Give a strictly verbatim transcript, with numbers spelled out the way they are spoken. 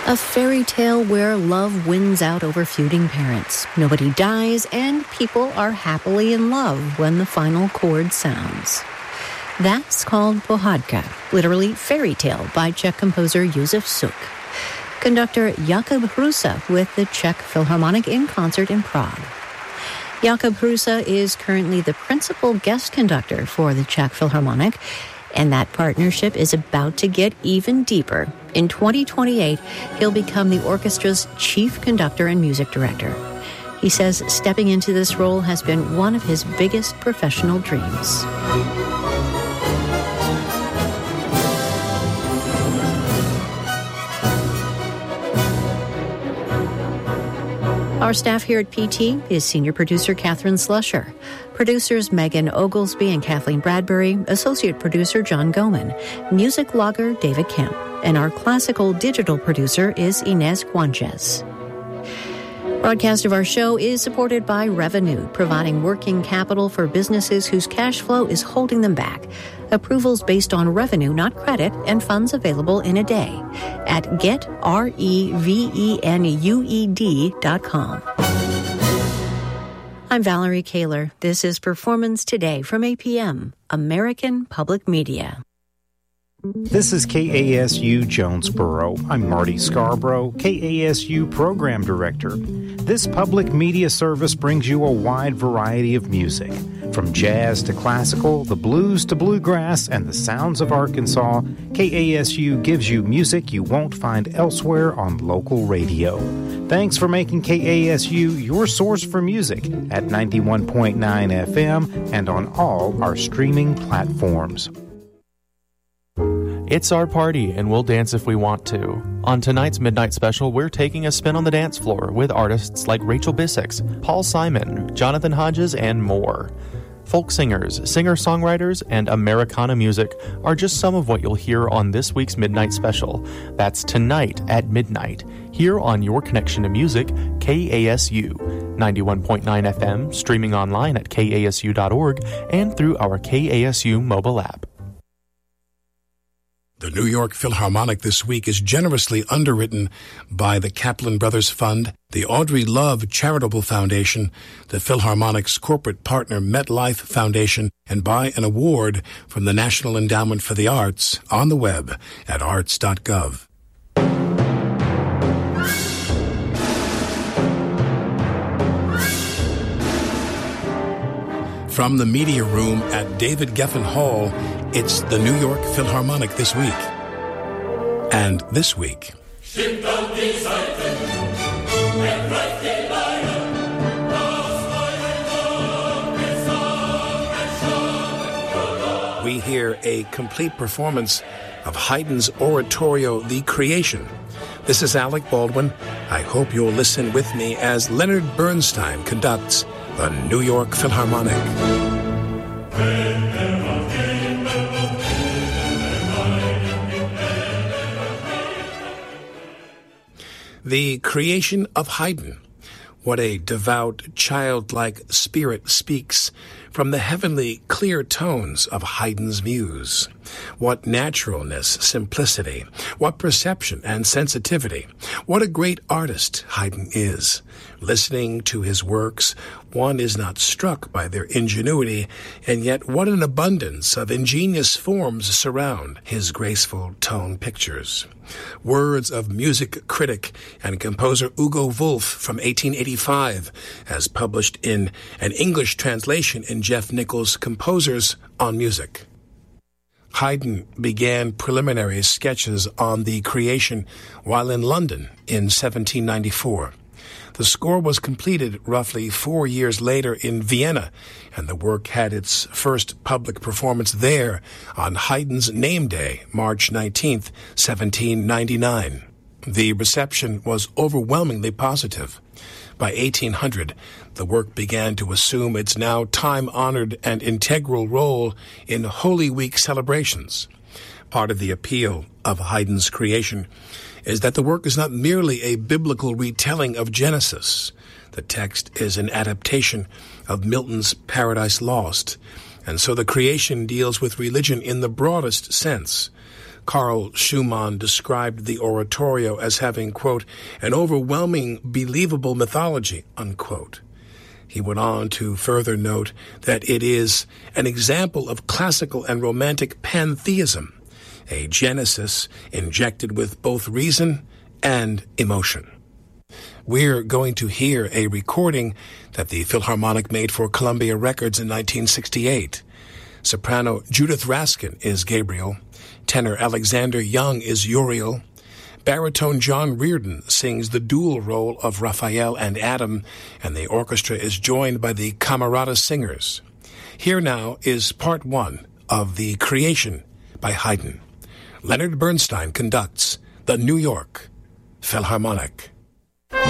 A fairy tale where love wins out over feuding parents. Nobody dies, and people are happily in love when the final chord sounds. That's called Pohádka, literally fairy tale, by Czech composer Josef Suk. Conductor Jakub Hrusa with the Czech Philharmonic in concert in Prague. Jakub Hrusa is currently the principal guest conductor for the Czech Philharmonic, and that partnership is about to get even deeper. In twenty twenty-eight, he'll become the orchestra's chief conductor and music director. He says stepping into this role has been one of his biggest professional dreams. Our staff here at P T is senior producer Catherine Slusher, producers Megan Oglesby and Kathleen Bradbury, associate producer John Goman, music logger David Kemp, and our classical digital producer is Inez Guanches. Broadcast of our show is supported by Revolut, providing working capital for businesses whose cash flow is holding them back. Approvals based on revenue, not credit, and funds available in a day at get R E V E N U E D dot com. I'm Valerie Kaler. This is Performance Today from A P M, American Public Media. This is K A S U Jonesboro. I'm Marty Scarborough, K A S U Program Director. This public media service brings you a wide variety of music. From jazz to classical, the blues to bluegrass, and the sounds of Arkansas, K A S U gives you music you won't find elsewhere on local radio. Thanks for making K A S U your source for music at ninety-one point nine F M and on all our streaming platforms. It's our party, and we'll dance if we want to. On tonight's Midnight Special, we're taking a spin on the dance floor with artists like Rachel Bissix, Paul Simon, Jonathan Hodges, and more. Folk singers, singer-songwriters, and Americana music are just some of what you'll hear on this week's Midnight Special. That's tonight at midnight, here on Your Connection to Music, K A S U, ninety-one point nine F M, streaming online at K A S U dot org, and through our K A S U mobile app. The New York Philharmonic this week is generously underwritten by the Kaplan Brothers Fund, the Audrey Love Charitable Foundation, the Philharmonic's corporate partner MetLife Foundation, and by an award from the National Endowment for the Arts on the web at arts dot gov. From the media room at David Geffen Hall, it's the New York Philharmonic this week. And this week, we hear a complete performance of Haydn's oratorio, The Creation. This is Alec Baldwin. I hope you'll listen with me as Leonard Bernstein conducts the New York Philharmonic. The Creation of Haydn. What a devout, childlike spirit speaks from the heavenly, clear tones of Haydn's muse. What naturalness, simplicity, what perception and sensitivity. What a great artist Haydn is. Listening to his works, one is not struck by their ingenuity, and yet what an abundance of ingenious forms surround his graceful tone pictures. Words of music critic and composer Hugo Wolf from eighteen eighty-five, as published in an English translation in Jeff Nichols' Composers on Music. Haydn began preliminary sketches on The Creation while in London in seventeen ninety-four. The score was completed roughly four years later in Vienna, and the work had its first public performance there on Haydn's name day, March nineteenth, seventeen ninety-nine. The reception was overwhelmingly positive. By eighteen hundred, the work began to assume its now time-honored and integral role in Holy Week celebrations. Part of the appeal of Haydn's Creation is that the work is not merely a biblical retelling of Genesis. The text is an adaptation of Milton's Paradise Lost, and so the creation deals with religion in the broadest sense. Carl Schumann described the oratorio as having, quote, an overwhelming, believable mythology, unquote. He went on to further note that it is an example of classical and romantic pantheism, a Genesis injected with both reason and emotion. We're going to hear a recording that the Philharmonic made for Columbia Records in nineteen sixty-eight. Soprano Judith Raskin is Gabriel. Tenor Alexander Young is Uriel. Baritone John Reardon sings the dual role of Raphael and Adam, and the orchestra is joined by the Camerata Singers. Here now is part one of The Creation by Haydn. Leonard Bernstein conducts the New York Philharmonic.